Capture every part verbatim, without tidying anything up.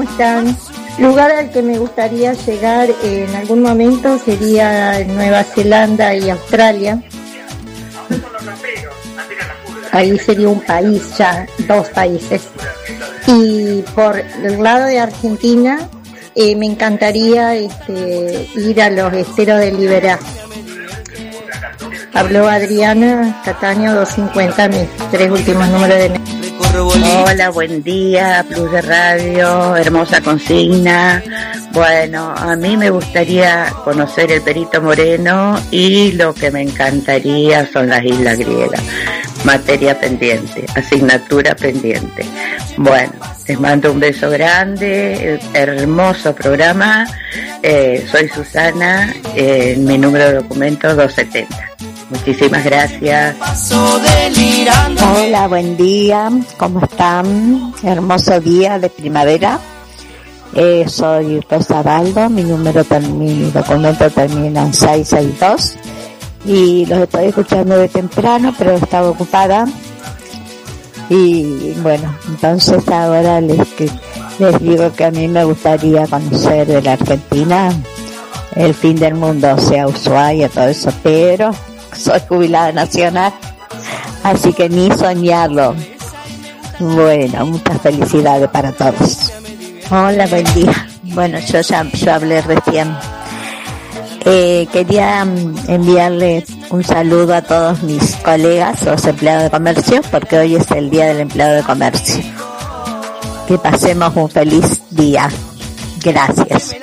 están? Lugar al que me gustaría llegar en algún momento sería Nueva Zelanda y Australia. Ahí sería un país ya, dos países. Y por el lado de Argentina, eh, me encantaría este, ir a los esteros de Liberá. Habló Adriana Cataño doscientos cincuenta, mis tres últimos números de... Hola, buen día, Plus de Radio, hermosa consigna. Bueno, a mí me gustaría conocer el Perito Moreno y lo que me encantaría son las islas griegas. Materia pendiente, asignatura pendiente. Bueno, les mando un beso grande, hermoso programa. Eh, soy Susana, eh, mi número de documento doscientos setenta. Muchísimas gracias. Hola, buen día, ¿cómo están? Hermoso día de primavera. Eh, soy Rosa Baldo, mi número, mi documento termina en seiscientos sesenta y dos y los estoy escuchando de temprano, pero estaba ocupada. Y bueno, entonces ahora les, que, les digo que a mí me gustaría conocer de la Argentina el fin del mundo, o sea, Ushuaia, todo eso, pero soy jubilada nacional, así que ni soñarlo. Bueno, muchas felicidades para todos. Hola, buen día. Bueno, yo ya yo hablé recién. Eh, quería enviarle un saludo a todos mis colegas, los empleados de comercio, porque hoy es el Día del Empleado de Comercio. Que pasemos un feliz día. Gracias.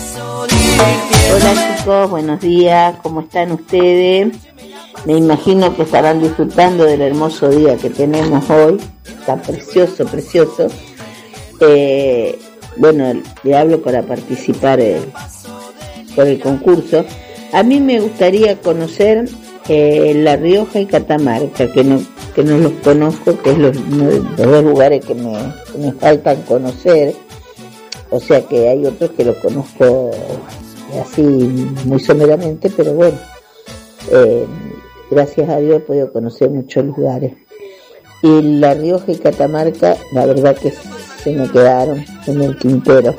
Hola chicos, buenos días, ¿cómo están ustedes? Me imagino que estarán disfrutando del hermoso día que tenemos hoy, está precioso, precioso. Eh, bueno, le hablo para participar eh, por el concurso. A mí me gustaría conocer eh, La Rioja y Catamarca, que no que no los conozco, que es los, uno de los dos lugares que me, que me faltan conocer. O sea que hay otros que los conozco así muy someramente, pero bueno, eh, gracias a Dios he podido conocer muchos lugares. Y La Rioja y Catamarca, la verdad que se me quedaron en el tintero.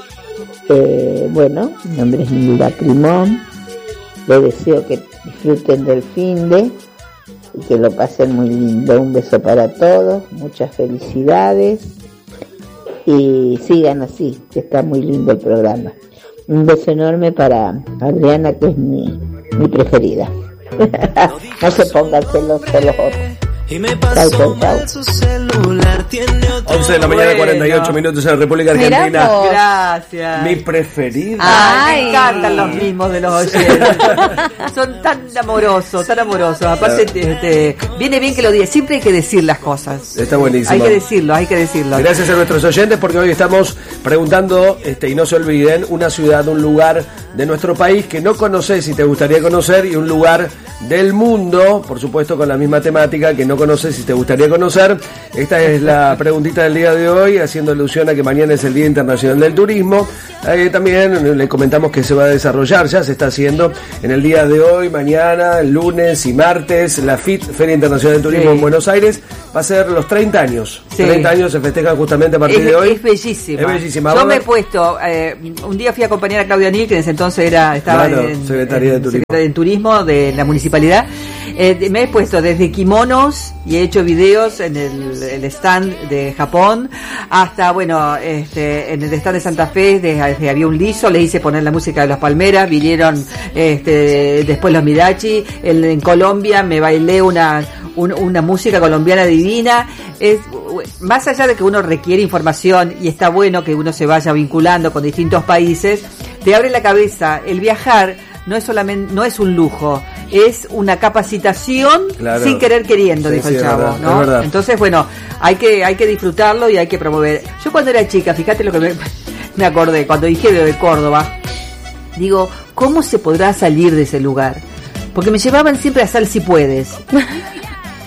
Eh, bueno, mi nombre es Nilda Primón, les deseo que disfruten del finde y que lo pasen muy lindo. Un beso para todos, muchas felicidades y sigan así, que está muy lindo el programa. Un beso enorme para Adriana, que es mi, mi preferida. No se pongan celosos los otros. Y me pasó mal su celular, tiene otro. once de la mañana, cuarenta y ocho minutos en la República Argentina. Miramos. Gracias. Mi preferida. Ay, me encantan los mismos de los oyentes. Son tan amorosos, tan amorosos. Aparte, te, te, viene bien que lo digas. Siempre hay que decir las cosas. Está buenísimo. Hay que decirlo, hay que decirlo. Gracias a nuestros oyentes, porque hoy estamos preguntando, este, y no se olviden, una ciudad, un lugar de nuestro país que no conoces y te gustaría conocer, y un lugar del mundo, por supuesto con la misma temática, que no conoces y te gustaría conocer. Esta es la preguntita del día de hoy, haciendo alusión a que mañana es el Día Internacional del Turismo. Eh, también le comentamos que se va a desarrollar, ya se está haciendo en el día de hoy, mañana, el lunes y martes, la F I T, Feria Internacional del Turismo, sí, en Buenos Aires. Va a ser los treinta años. Sí. treinta años se festejan justamente a partir es, de hoy. Es bellísima. Es bellísima. Yo me he puesto, eh, un día fui a acompañar a Claudia Nil, que en ese entonces era estaba claro, en, Secretaría en, de Turismo. Secretaría de Turismo de la Municipalidad. Eh, me he puesto desde kimonos y he hecho videos en el, el stand de Japón hasta, bueno, este, en el stand de Santa Fe de, de, había un liso, le hice poner la música de los Palmeras, vinieron este, después los Midachi, en, en Colombia me bailé una, un, una música colombiana divina. Es, más allá de que uno requiere información y está bueno que uno se vaya vinculando con distintos países, te abre la cabeza. El viajar no es solamente, no es un lujo, es una capacitación, claro, sin querer queriendo, sí, dijo sí, el chavo, verdad, ¿no? Entonces, bueno, hay que, hay que disfrutarlo y hay que promover. Yo cuando era chica, fíjate lo que me, me acordé, cuando dije de Córdoba, digo, ¿cómo se podrá salir de ese lugar? Porque me llevaban siempre a Sal Si Puedes.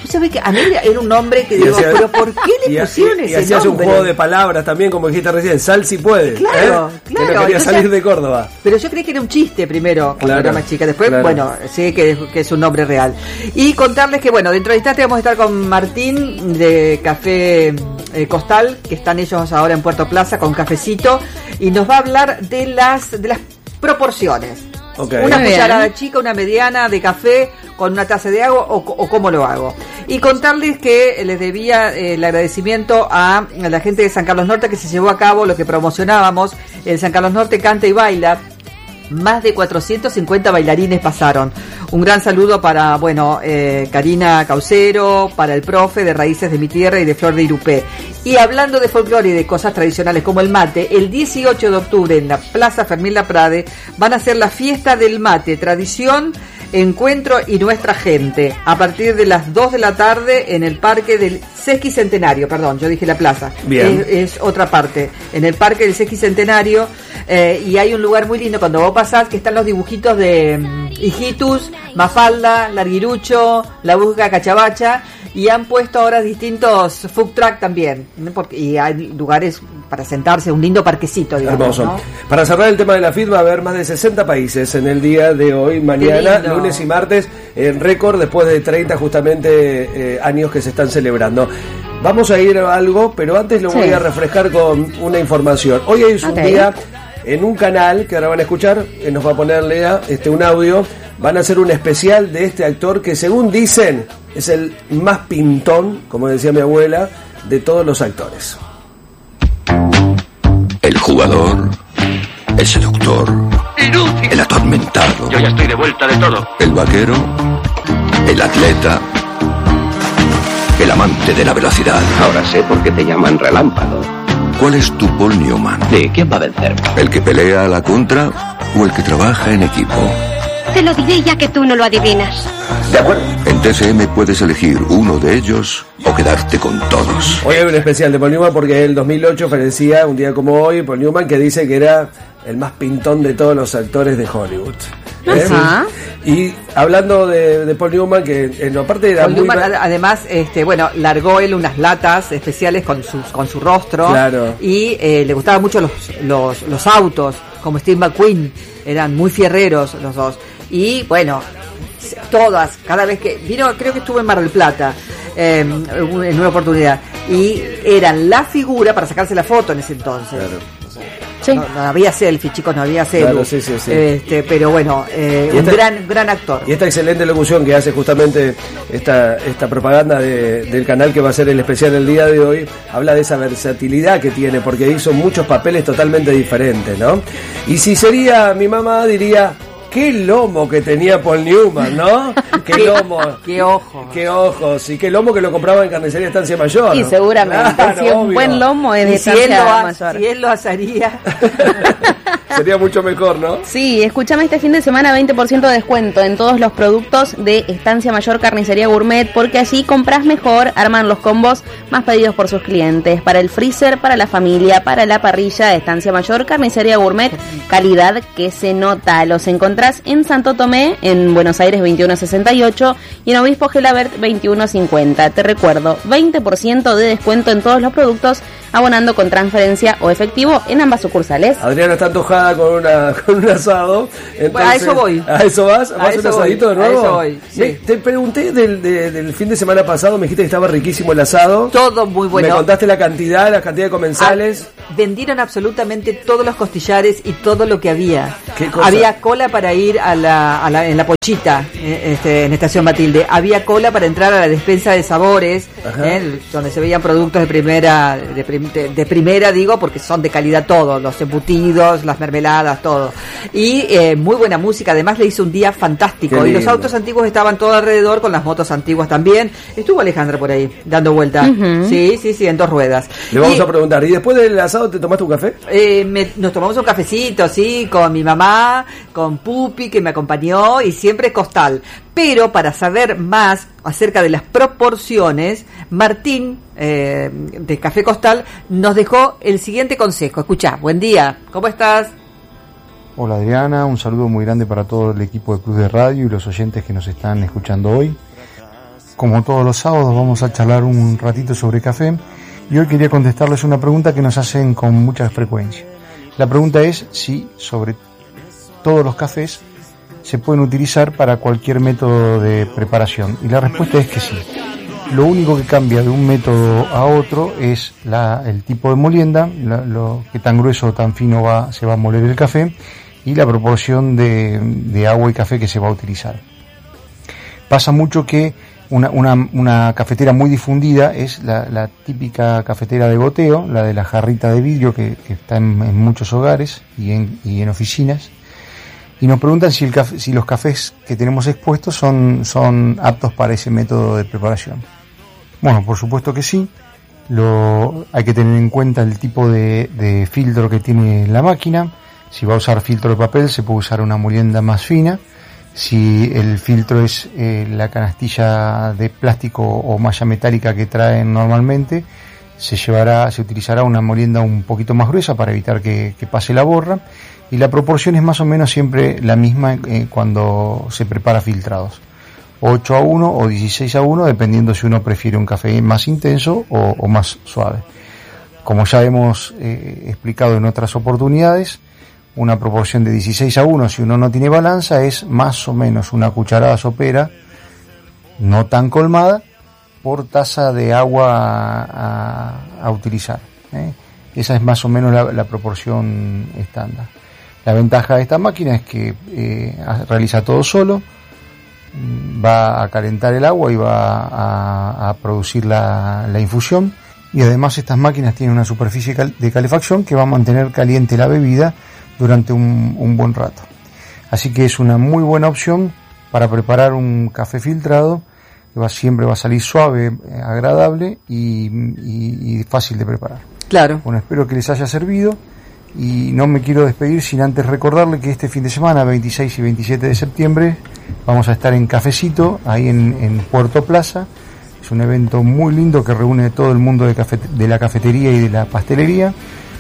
Pues sabés que a mí era un nombre que Y digo, hacía- pero ¿por qué le Y, pusieron y, y ese hacías un nombre? juego de palabras también, como dijiste recién, sal si puede. Claro, ¿eh? claro. Que no quería Entonces- salir de Córdoba. Pero yo creí que era un chiste primero, cuando Claro, era más chica. Después, claro. bueno, sé que, que es un nombre real. Y contarles que, bueno, dentro de instante vamos a estar con Martín de Café eh, Costal, que están ellos ahora en Puerto Plaza con cafecito, y nos va a hablar de las de las proporciones. Okay. Una Muy cucharada bien. chica, una mediana de café con una taza de agua, o, o cómo lo hago. Y contarles que les debía eh, el agradecimiento a, a la gente de San Carlos Norte, que se llevó a cabo lo que promocionábamos, el San Carlos Norte Canta y Baila. Más de cuatrocientos cincuenta bailarines pasaron. Un gran saludo para, bueno, eh, Karina Caucero, para el profe de Raíces de mi Tierra y de Flor de Irupé. Y hablando de folclore y de cosas tradicionales como el mate, el dieciocho de octubre en la Plaza Fermín Laprade van a ser la fiesta del mate, tradición, encuentro y nuestra gente, a partir de las dos de la tarde en el Parque del Sesquicentenario, perdón, yo dije la plaza, Bien. es, es otra parte, en el Parque del Sesquicentenario, eh, y hay un lugar muy lindo cuando vos pasás que están los dibujitos de mm, Hijitus, Mafalda, Larguirucho, La Busca Cachabacha, y han puesto ahora distintos food truck también, ¿no? Porque, y hay lugares para sentarse, un lindo parquecito, digamos, Hermoso. ¿no? Para cerrar el tema de la F I T va a haber más de sesenta países en el día de hoy, mañana, lindo. lunes y martes, en récord después de treinta justamente eh, años que se están celebrando. Vamos a ir a algo, pero antes lo Sí. voy a refrescar con una información. Hoy es un Ok. día en un canal que ahora van a escuchar, eh, nos va a poner Lea este, un audio, van a hacer un especial de este actor que según dicen es el más pintón, como decía mi abuela, de todos los actores. El jugador, el seductor, ¡Inútil! el atormentado, Yo ya estoy de vuelta de todo. el vaquero, el atleta, el amante de la velocidad. Ahora sé por qué te llaman relámpago. ¿Cuál es tu Paul Newman? ¿De quién va a vencer? ¿El que pelea a la contra o el que trabaja en equipo? Te lo diré ya que tú no lo adivinas. De acuerdo. En T C M puedes elegir uno de ellos o quedarte con todos. Hoy hay un especial de Paul Newman porque el dos mil ocho fallecía un día como hoy Paul Newman, que dice que era el más pintón de todos los actores de Hollywood. ¿Eh? Ajá. Y hablando de, de Paul Newman, que en la parte era Paul muy... Newman, ad- además, este, bueno, largó él unas latas especiales con su, con su rostro. Claro. Y eh, le gustaban mucho los, los, los autos, como Steve McQueen. Eran muy fierreros los dos. Y bueno, todas, cada vez que vino, creo que estuvo en Mar del Plata, eh, en una oportunidad. Y eran la figura para sacarse la foto en ese entonces. Sí. No, no había selfie, chicos, no había selfie. Claro, sí, sí, sí. Este, pero bueno, eh, Y un esta- gran, gran actor. Y esta excelente locución que hace justamente esta, esta propaganda de- del canal que va a ser el especial el día de hoy, habla de esa versatilidad que tiene, porque hizo muchos papeles totalmente diferentes, ¿no? Y si sería mi mamá, diría, qué lomo que tenía Paul Newman, ¿no? Qué lomo. Qué ojo. Qué ojos. Y qué lomo que lo compraba en Carnicería Estancia Mayor. Y ¿no? seguramente, Claro, si un obvio. buen lomo es Y de si él, lo Estancia ha- Mayor. si él lo asaría. Sería mucho mejor, ¿no? Sí, escúchame, este fin de semana veinte por ciento de descuento en todos los productos de Estancia Mayor Carnicería Gourmet, porque allí compras mejor, arman los combos más pedidos por sus clientes. Para el freezer, para la familia, para la parrilla, Estancia Mayor Carnicería Gourmet, calidad que se nota. Los encontrás en Santo Tomé, en Buenos Aires veintiuno sesenta y ocho y en Obispo Gelabert veintiuno cincuenta. Te recuerdo, veinte por ciento de descuento en todos los productos, abonando con transferencia o efectivo en ambas sucursales. Adriana está antojada con, una, con un asado. Entonces, Bueno, a eso voy. ¿A eso vas? A ¿Vas a un eso asadito voy, de nuevo? a eso voy, sí. Me- te pregunté del, de- del fin de semana pasado, me dijiste que estaba riquísimo el asado. Todo muy bueno. Me contaste la cantidad, la cantidad de comensales. Ah, vendieron absolutamente todos los costillares y todo lo que había. ¿Qué cosa? Había cola para ir a la, a la- en la Pochita, eh, este, en Estación Matilde. Había cola para entrar a la despensa de sabores, Ajá. eh, donde se veían productos de primera, de, prim- de- de primera digo, porque son de calidad todos, los embutidos, las mermeladas, todo. Y eh, muy buena música, además le hizo un día fantástico. Qué Y los lindo. autos antiguos estaban todo alrededor, con las motos antiguas también. Estuvo Alejandra por ahí, dando vuelta. Ujú. Sí, sí, sí, en dos ruedas. Le vamos Y- a preguntar, ¿y después del asado te tomaste un café? eh, me- nos tomamos un cafecito, sí, con mi mamá, con Pupi, que me acompañó, y siempre Costal. Pero para saber más acerca de las proporciones, Martín, eh, de Café Costal, nos dejó el siguiente consejo. Escuchá, buen día, ¿cómo estás? Hola Adriana, un saludo muy grande para todo el equipo de Cruz de Radio y los oyentes que nos están escuchando hoy. como todos los sábados vamos a charlar un ratito sobre café y hoy quería contestarles una pregunta que nos hacen con mucha frecuencia. La pregunta es si sobre todos los cafés se pueden utilizar para cualquier método de preparación y la respuesta es que sí. Lo único que cambia de un método a otro es la, el tipo de molienda, la, lo que tan grueso o tan fino va, se va a moler el café y la proporción de, de agua y café que se va a utilizar. Pasa mucho que una, una, una cafetera muy difundida es la, la típica cafetera de goteo, la de la jarrita de vidrio que, que está en, en muchos hogares y en, y en oficinas. Y nos preguntan si, el café, si los cafés que tenemos expuestos son, son aptos para ese método de preparación. Bueno, por supuesto que sí. Lo, hay que tener en cuenta el tipo de, de filtro que tiene la máquina. Si va a usar filtro de papel, se puede usar una molienda más fina. Si el filtro es eh, la canastilla de plástico o malla metálica que traen normalmente, se llevará, se utilizará una molienda un poquito más gruesa para evitar que, que pase la borra. Y la proporción es más o menos siempre la misma eh, cuando se prepara filtrados. ocho a uno o dieciséis a uno, dependiendo si uno prefiere un café más intenso o, o más suave. Como ya hemos eh, explicado en otras oportunidades, una proporción de dieciséis a uno, si uno no tiene balanza, es más o menos una cucharada sopera, no tan colmada, por taza de agua a, a, a utilizar. ¿eh? Esa es más o menos la, la proporción estándar. La ventaja de esta máquina es que eh, realiza todo solo, va a calentar el agua y va a, a producir la, la infusión, y además estas máquinas tienen una superficie de calefacción que va a mantener caliente la bebida durante un, un buen rato. Así que es una muy buena opción para preparar un café filtrado que va, siempre va a salir suave, agradable y, y, y fácil de preparar. Claro. Bueno, espero que les haya servido. Y no me quiero despedir sin antes recordarle que este fin de semana, veintiséis y veintisiete de septiembre, vamos a estar en Cafecito, ahí en, en Puerto Plaza. Es un evento muy lindo que reúne todo el mundo de, cafe, de la cafetería y de la pastelería.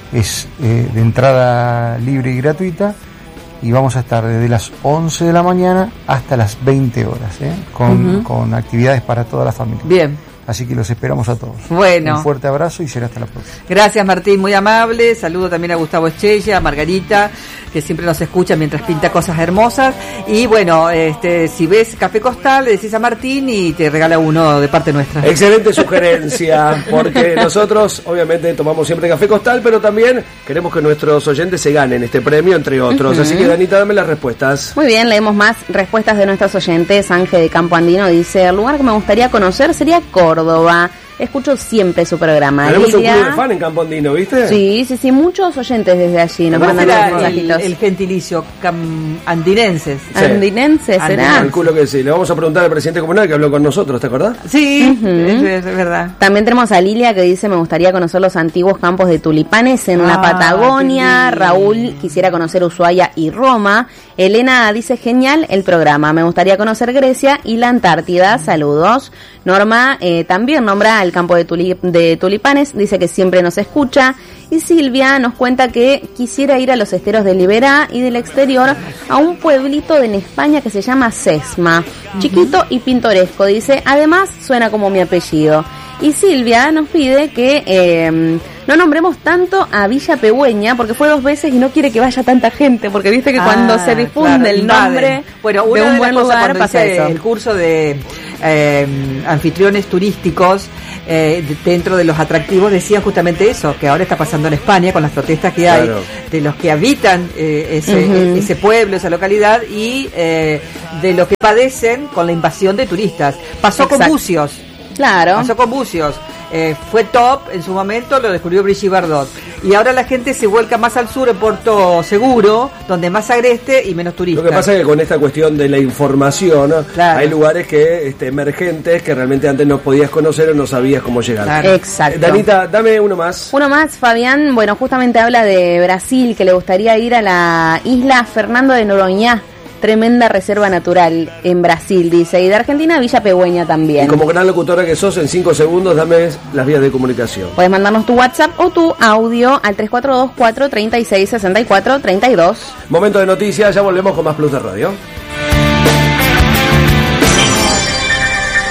Es eh, de entrada libre y gratuita. Y vamos a estar desde las once de la mañana hasta las veinte horas, ¿eh? con, uh-huh. con actividades para toda la familia. Bien. Así que los esperamos a todos. Bueno. Un fuerte abrazo y será hasta la próxima. Gracias, Martín, muy amable. Saludo también a Gustavo Echella, a Margarita, que siempre nos escucha mientras pinta cosas hermosas. Y bueno, este, si ves Café Costal, le decís a Martín y te regala uno de parte nuestra. Excelente sugerencia, porque nosotros obviamente tomamos siempre Café Costal, pero también queremos que nuestros oyentes se ganen este premio, entre otros. Uh-huh. Así que, Danita, dame las respuestas. Muy bien, leemos más respuestas de nuestros oyentes. Ángel de Campo Andino dice: el lugar que me gustaría conocer sería Córdoba. Córdoba. Escucho siempre su programa. Tenemos Lilia. Un club de fan en Campo Andino, ¿viste? Sí, sí, sí, muchos oyentes desde allí nos mandan los mensajitos. El, el gentilicio cam, andinenses. Sí. Andinenses, ¿será? Calculo que sí. Le vamos a preguntar al presidente comunal que habló con nosotros, ¿te acordás? Sí, uh-huh. es, es verdad. También tenemos a Lilia que dice: me gustaría conocer los antiguos campos de tulipanes en ah, la Patagonia. Raúl quisiera conocer Ushuaia y Roma. Elena dice: genial el programa, me gustaría conocer Grecia y la Antártida. Saludos. Norma eh, también nombra el campo de, tulip, de tulipanes, dice que siempre nos escucha. Y Silvia nos cuenta que quisiera ir a los esteros de Liberá y del exterior a un pueblito en España que se llama Sesma, uh-huh. chiquito y pintoresco, dice, además suena como mi apellido. Y Silvia nos pide que eh, no nombremos tanto a Villa Pehuen porque fue dos veces y no quiere que vaya tanta gente, porque dice que ah, cuando se difunde claro, el nombre bueno, una de un de buen las cosas lugar pasa eso. El curso de eh, anfitriones turísticos eh, dentro de los atractivos decían justamente eso, que ahora está pasando en España con las protestas que hay claro. de los que habitan eh, ese, uh-huh. ese pueblo, esa localidad y eh, de lo que padecen con la invasión de turistas. Pasó Exacto. con Bucios. Claro. Pasó con Bucios. Eh, fue top en su momento, lo descubrió Brigitte Bardot. Y ahora la gente se vuelca más al sur, en Puerto Seguro, donde más agreste y menos turistas. Lo que pasa es que con esta cuestión de la información, claro. hay lugares que este, emergentes que realmente antes no podías conocer o no sabías cómo llegar. Claro. Exacto. Danita, dame uno más. Uno más, Fabián. Bueno, justamente habla de Brasil, que le gustaría ir a la isla Fernando de Noronha. Tremenda reserva natural en Brasil, dice. Y de Argentina, Villa Pehuen también. Y como gran locutora que sos, en cinco segundos dame las vías de comunicación. Puedes mandarnos tu WhatsApp o tu audio al tres cuatro dos, cuatro tres seis, seis cuatro tres dos. Momento de noticias, ya volvemos con más Plus de Radio.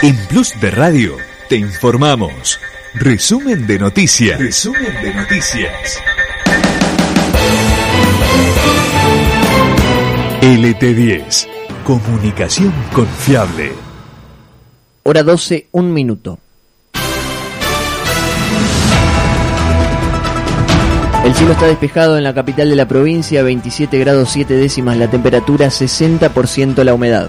En Plus de Radio te informamos. Resumen de noticias. Resumen de noticias. L T diez. Comunicación confiable. Hora doce, un minuto. El cielo está despejado en la capital de la provincia, veintisiete grados siete décimas la temperatura, sesenta por ciento la humedad.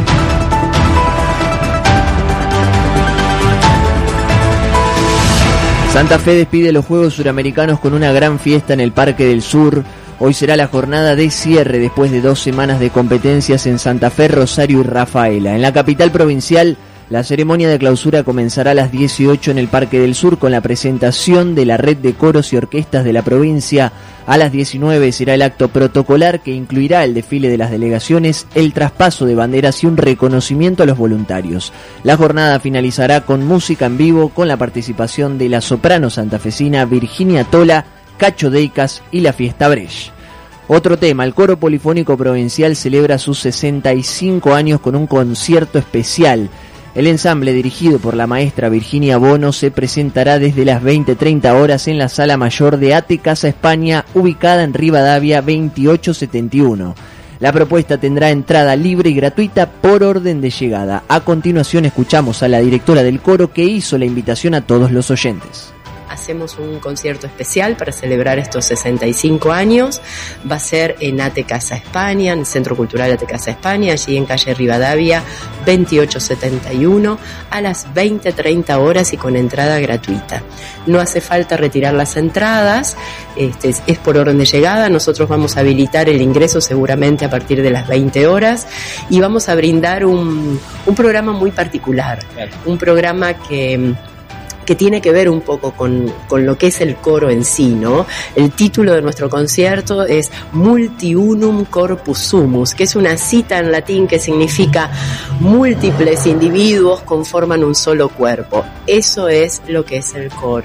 Santa Fe despide los Juegos Suramericanos con una gran fiesta en el Parque del Sur. Hoy será la jornada de cierre después de dos semanas de competencias en Santa Fe, Rosario y Rafaela. En la capital provincial, la ceremonia de clausura comenzará a las dieciocho en el Parque del Sur con la presentación de la red de coros y orquestas de la provincia. A las diecinueve será el acto protocolar que incluirá el desfile de las delegaciones, el traspaso de banderas y un reconocimiento a los voluntarios. La jornada finalizará con música en vivo con la participación de la soprano santafesina Virginia Tola, Cacho Deicas y la Fiesta Brecht. Otro tema, el Coro Polifónico Provincial celebra sus sesenta y cinco años con un concierto especial. El ensamble dirigido por la maestra Virginia Bono se presentará desde las veinte treinta horas en la Sala Mayor de ATE Casa España, ubicada en Rivadavia veintiocho setenta y uno. La propuesta tendrá entrada libre y gratuita por orden de llegada. A continuación escuchamos a la directora del coro que hizo la invitación a todos los oyentes. Hacemos un concierto especial para celebrar estos sesenta y cinco años. Va a ser en ATE Casa España, en el Centro Cultural ATE Casa España, allí en calle Rivadavia veintiocho setenta y uno, a las veinte treinta horas y con entrada gratuita. No hace falta retirar las entradas, este, es, es por orden de llegada. Nosotros vamos a habilitar el ingreso seguramente a partir de las veinte horas y vamos a brindar un, un programa muy particular, un programa que... que tiene que ver un poco con, con lo que es el coro en sí, ¿no? El título de nuestro concierto es Multiunum Corpus Sumus, que es una cita en latín que significa múltiples individuos conforman un solo cuerpo. Eso es lo que es el coro.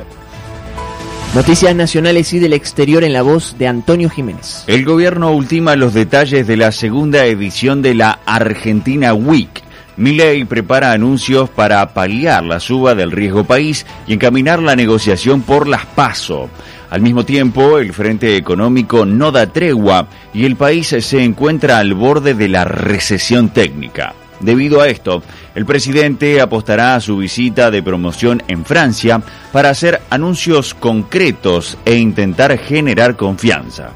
Noticias nacionales y del exterior en la voz de Antonio Jiménez. El gobierno ultima los detalles de la segunda edición de la Argentina Week. Milei prepara anuncios para paliar la suba del riesgo país y encaminar la negociación por las PASO. Al mismo tiempo, el frente económico no da tregua y el país se encuentra al borde de la recesión técnica. Debido a esto, el presidente apostará a su visita de promoción en Francia para hacer anuncios concretos e intentar generar confianza.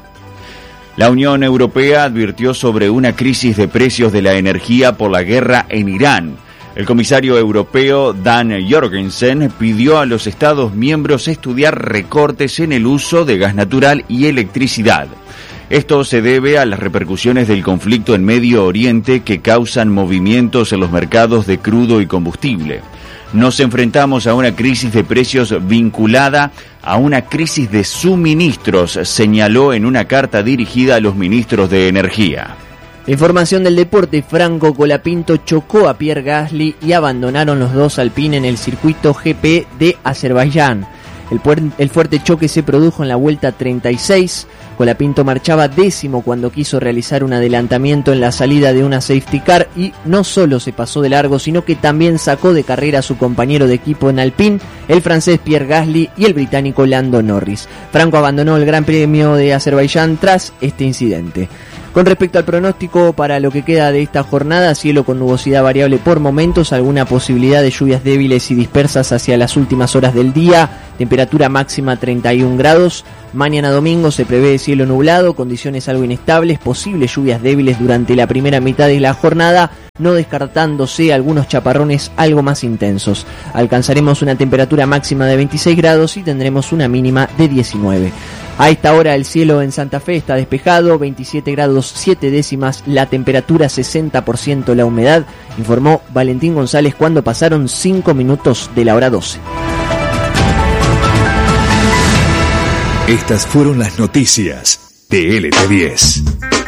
La Unión Europea advirtió sobre una crisis de precios de la energía por la guerra en Irán. El comisario europeo Dan Jorgensen pidió a los Estados miembros estudiar recortes en el uso de gas natural y electricidad. Esto se debe a las repercusiones del conflicto en Medio Oriente que causan movimientos en los mercados de crudo y combustible. Nos enfrentamos a una crisis de precios vinculada a una crisis de suministros, señaló en una carta dirigida a los ministros de Energía. Información del deporte, Franco Colapinto chocó a Pierre Gasly y abandonaron los dos Alpine en el circuito G P de Azerbaiyán. El, puer- el fuerte choque se produjo en la vuelta treinta y seis. Colapinto marchaba décimo cuando quiso realizar un adelantamiento en la salida de una safety car y no solo se pasó de largo, sino que también sacó de carrera a su compañero de equipo en Alpine, el francés Pierre Gasly y el británico Lando Norris. Franco abandonó el Gran Premio de Azerbaiyán tras este incidente. Con respecto al pronóstico para lo que queda de esta jornada, cielo con nubosidad variable por momentos, alguna posibilidad de lluvias débiles y dispersas hacia las últimas horas del día, temperatura máxima treinta y un grados. Mañana domingo se prevé cielo nublado, condiciones algo inestables, posibles lluvias débiles durante la primera mitad de la jornada, no descartándose algunos chaparrones algo más intensos. Alcanzaremos una temperatura máxima de veintiséis grados y tendremos una mínima de diecinueve. A esta hora el cielo en Santa Fe está despejado, veintisiete grados siete décimas, la temperatura sesenta por ciento la humedad, informó Valentín González cuando pasaron cinco minutos de la hora doce. Estas fueron las noticias de L T diez.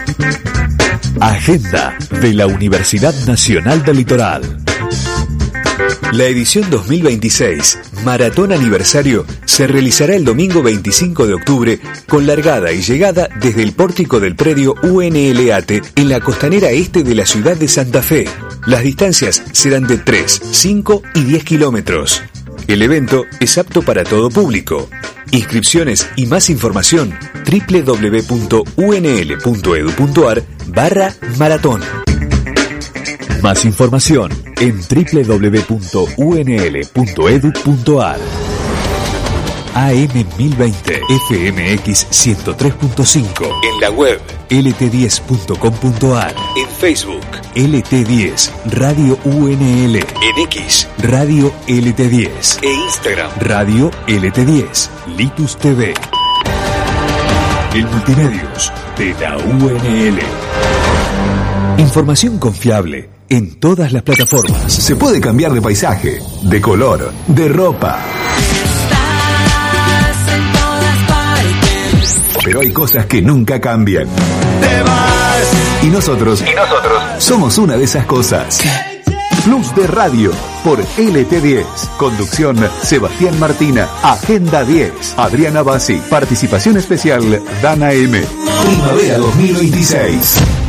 Agenda de la Universidad Nacional del Litoral. La edición dos mil veintiséis, Maratón Aniversario, se realizará el domingo veinticinco de octubre con largada y llegada desde el pórtico del predio U N L A T E en la costanera este de la ciudad de Santa Fe. Las distancias serán de tres, cinco y diez kilómetros. El evento es apto para todo público. Inscripciones y más información doble u doble u doble u punto u n l punto e d u punto a r barra maratón. Más información en doble u doble u doble u punto u n l punto e d u punto a r. A M mil veinte F M X ciento tres punto cinco. En la web L T diez punto com punto a r. En Facebook L T diez Radio U N L. En X Radio L T diez. E Instagram Radio L T diez. Litus T V. El Multimedios de la U N L. Información confiable en todas las plataformas. Se puede cambiar de paisaje, de color, de ropa. Pero hay cosas que nunca cambian. Te vas. Y nosotros, y nosotros somos una de esas cosas. Plus de Radio por L T diez. Conducción Sebastián Martina. Agenda diez. Adriana Bassi. Participación especial Dana M. Primavera dos mil veintiséis.